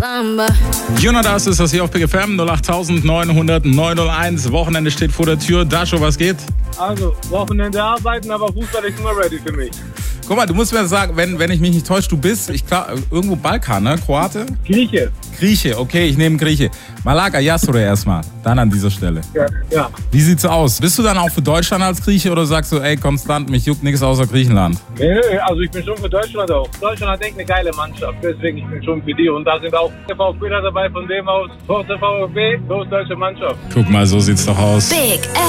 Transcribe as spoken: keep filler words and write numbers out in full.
Bamba. Jonas ist das hier auf Big F M null acht neun null null neun null eins. Wochenende steht vor der Tür. Dasho, was geht? Also, Wochenende arbeiten, aber Fußball ist immer ready für mich. Guck mal, du musst mir sagen, wenn, wenn ich mich nicht täusche, du bist, ich klar, irgendwo Balkan, ne? Kroate? Grieche. Grieche, okay, ich nehme Grieche. Malaga Yasure erstmal, dann an dieser Stelle. Ja, ja. Wie sieht's aus? Bist du dann auch für Deutschland als Grieche oder sagst du, ey, konstant, mich juckt nichts außer Griechenland? Nee, nee, also ich bin schon für Deutschland auch. Deutschland hat echt eine geile Mannschaft, deswegen ich bin schon für die. Und da sind auch der VfBler dabei, von dem aus, Forza VfB, groß deutsche Mannschaft. Guck mal, so sieht's doch aus. Big